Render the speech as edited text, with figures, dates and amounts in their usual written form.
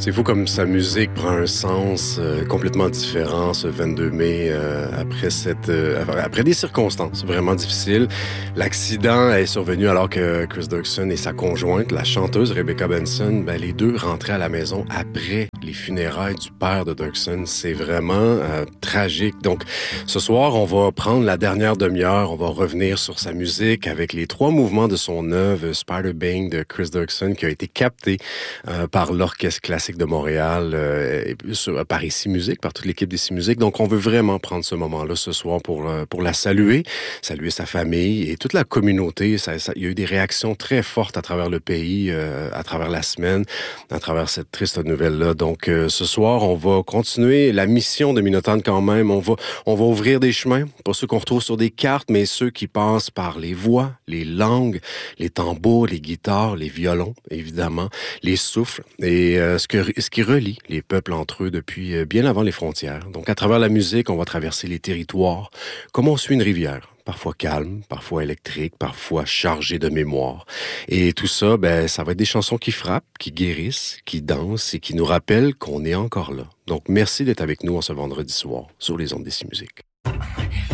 C'est fou comme sa musique prend un sens complètement différent ce 22 mai après des circonstances vraiment difficiles. L'accident est survenu alors que Chris Dirksen et sa conjointe, la chanteuse Rebecca Benson, les deux rentraient à la maison après les funérailles du père de Dirksen. C'est vraiment tragique. Donc, ce soir, on va prendre la dernière demi-heure, on va revenir sur sa musique avec les 3 mouvements de son œuvre Spider Bang de Chris Dirksen qui a été capté par l'Orchestre classique de Montréal, par Ici Musique, par toute l'équipe d'Ici Musique. Donc, on veut vraiment prendre ce moment-là ce soir pour la saluer sa famille et toute la communauté. Il y a eu des réactions très fortes à travers le pays, à travers la semaine, à travers cette triste nouvelle-là. Donc, ce soir, on va continuer la mission de Minotaure quand même. On va ouvrir des chemins, pas ceux qu'on retrouve sur des cartes, mais ceux qui passent par les voix, les langues, les tambours, les guitares, les violons, évidemment, les souffles et ce qui relie les peuples entre eux depuis bien avant les frontières. Donc, à travers la musique, on va traverser les territoires comme on suit une rivière. Parfois calme, parfois électrique, parfois chargée de mémoire. Et tout ça, ça va être des chansons qui frappent, qui guérissent, qui dansent et qui nous rappellent qu'on est encore là. Donc, merci d'être avec nous en ce vendredi soir sur les ondes d'Ici Musique.